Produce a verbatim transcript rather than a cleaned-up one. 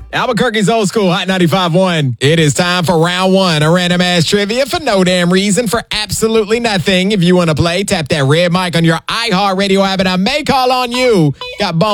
Albuquerque's Old School Hot ninety-five point one. It is time for round one of random ass trivia for no damn reason, for absolutely nothing. If you want to play, tap that red mic on your iHeartRadio app and I may call on you. Got bone.